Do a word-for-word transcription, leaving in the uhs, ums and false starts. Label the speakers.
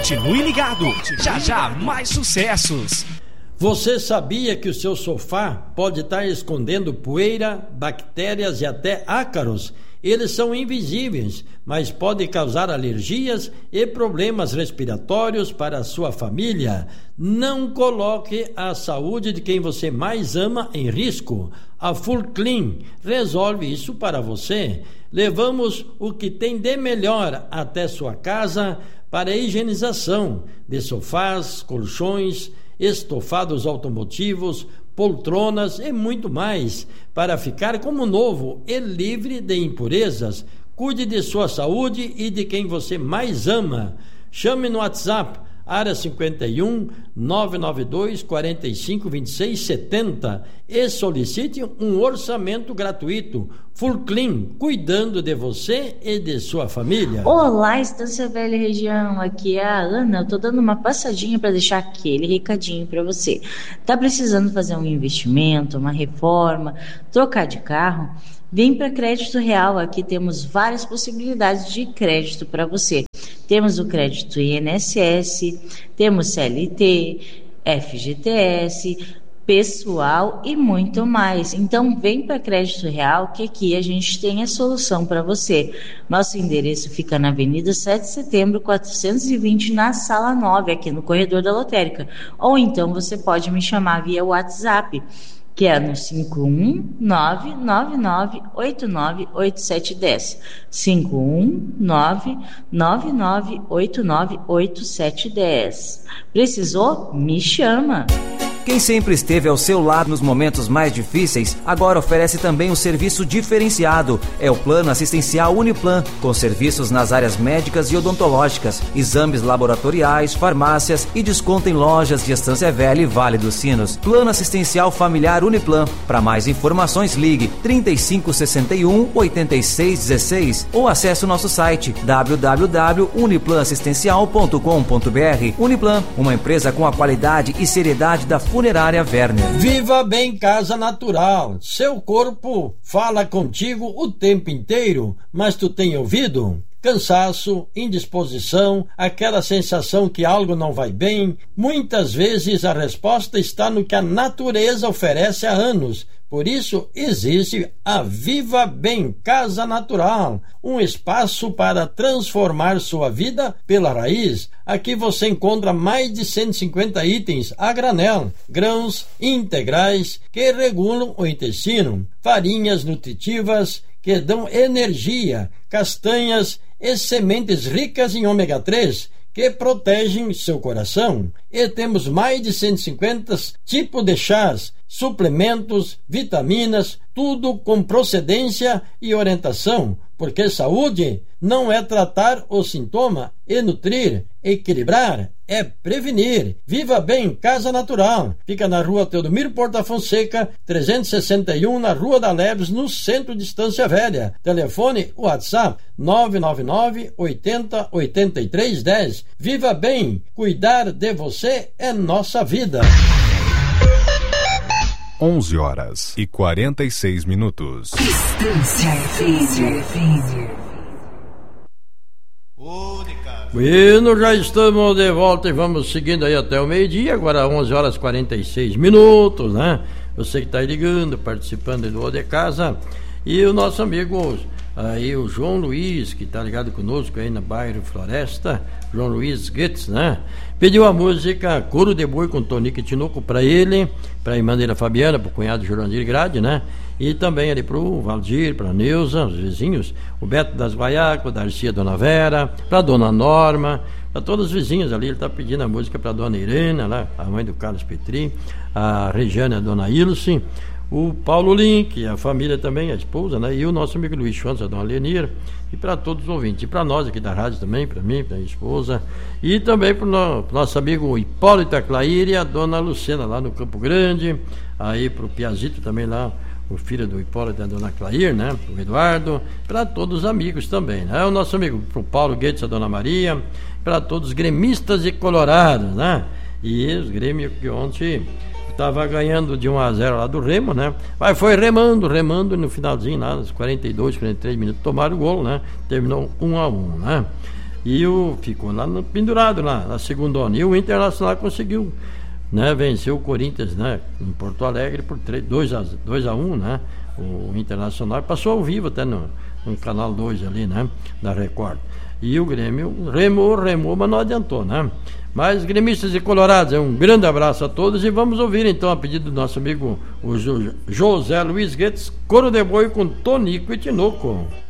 Speaker 1: Continue ligado, já já mais sucessos.
Speaker 2: Você sabia que o seu sofá pode estar escondendo poeira, bactérias e até ácaros? Eles são invisíveis, mas podem causar alergias e problemas respiratórios para a sua família. Não coloque a saúde de quem você mais ama em risco. A Full Clean resolve isso para você. Levamos o que tem de melhor até sua casa para a higienização de sofás, colchões, estofados automotivos, poltronas e muito mais, para ficar como novo e livre de impurezas. Cuide de sua saúde e de quem você mais ama. Chame no WhatsApp, área cinquenta e um, nove nove dois, quarenta e cinco, vinte e seis, setenta e solicite um orçamento gratuito. Full Clean, cuidando de você e de sua família.
Speaker 3: Olá, Estância Velha Região, aqui é a Ana. Eu tô dando uma passadinha para deixar aquele recadinho para você. Tá precisando fazer um investimento, uma reforma, trocar de carro? Vem para Crédito Real, aqui temos várias possibilidades de crédito para você. Temos o crédito I N S S, temos C L T, F G T S, pessoal e muito mais. Então vem para Crédito Real que aqui a gente tem a solução para você. Nosso endereço fica na Avenida sete de Setembro, quatrocentos e vinte, na Sala nove, aqui no corredor da Lotérica. Ou então você pode me chamar via WhatsApp, que é no cinco um nove nove nove oito nove oito sete um zero. cinco um nove nove nove oito nove oito sete um zero. Precisou? Me chama!
Speaker 4: Quem sempre esteve ao seu lado nos momentos mais difíceis, agora oferece também um serviço diferenciado. É o Plano Assistencial Uniplan, com serviços nas áreas médicas e odontológicas, exames laboratoriais, farmácias e desconto em lojas de Estância Velha e Vale dos Sinos. Plano Assistencial Familiar Uniplan. Para mais informações, ligue trinta e cinco, sessenta e um, oitenta e seis, dezesseis ou acesse o nosso site w w w ponto uniplan assistencial ponto com ponto b r. Uniplan, uma empresa com a qualidade e seriedade da Funerária Werner.
Speaker 2: Viva Bem Casa Natural. Seu corpo fala contigo o tempo inteiro, mas tu tem ouvido? Cansaço, indisposição, aquela sensação que algo não vai bem. Muitas vezes a resposta está no que a natureza oferece há anos. Por isso existe a Viva Bem Casa Natural, um espaço para transformar sua vida pela raiz. Aqui você encontra mais de cento e cinquenta itens a granel, grãos integrais que regulam o intestino, farinhas nutritivas que dão energia, castanhas e sementes ricas em ômega três que protegem seu coração. E temos mais de cento e cinquenta tipos de chás, suplementos, vitaminas, tudo com procedência e orientação, porque saúde não é tratar o sintoma e nutrir, equilibrar, é prevenir. Viva Bem Casa Natural. Fica na rua Teodomiro Porta Fonseca, trezentos e sessenta e um, na Rua da Leves, no centro de Estância Velha. Telefone WhatsApp nove nove nove, oitenta, oitenta e três, dez. Viva Bem, cuidar de você é nossa vida.
Speaker 5: onze horas e quarenta e seis minutos.
Speaker 6: Estância Velha.
Speaker 2: Bueno, já estamos de volta e vamos seguindo aí até o meio-dia, agora onze horas e quarenta e seis minutos, né? Você que está aí ligando, participando do O de Casa, e o nosso amigo aí, o João Luiz, que está ligado conosco aí no bairro Floresta, João Luiz Goetz, né? Pediu a música Couro de Boi com Tonico Tinoco para ele, para a irmã dele, Fabiana, para o cunhado Jurandir Grade, né? E também ali para o Valdir, para a Neuza, os vizinhos, o Beto das Guaiacos, a Darcia, Dona Vera, para a Dona Norma, para todos os vizinhos ali. Ele está pedindo a música para a Dona Irena, lá, a mãe do Carlos Petri, a Regiane, a Dona Ilse, o Paulo Link, a família também, a esposa, né? E o nosso amigo Luiz Schwantz, a Dona Lenir, e para todos os ouvintes, e para nós aqui da rádio também, para mim, para a esposa, e também para o no, nosso amigo Hipólito Clair e a Dona Lucena, lá no Campo Grande, aí para o Piazito também lá, o filho do Hipólito e da Dona Clair, né? O Eduardo, para todos os amigos também, né? O nosso amigo pro Paulo Guedes, a Dona Maria, para todos os gremistas e colorados, né? E os Grêmio que ontem estava ganhando de um a zero lá do Remo, né? Mas foi remando, remando, e no finalzinho lá, nos quarenta e dois, quarenta e três minutos, tomaram o gol, né? Terminou um a um, né? E o, ficou lá no, pendurado lá, na segundona. E o Internacional conseguiu, né, vencer o Corinthians, né, em Porto Alegre por dois a um, né? O Internacional passou ao vivo até no, no canal dois ali, né, da Record. E o Grêmio remou, remou, mas não adiantou, né? Mas, gremistas e colorados, um grande abraço a todos e vamos ouvir então, a pedido do nosso amigo o José Luiz Guedes, Coro de Boi com Tonico e Tinoco.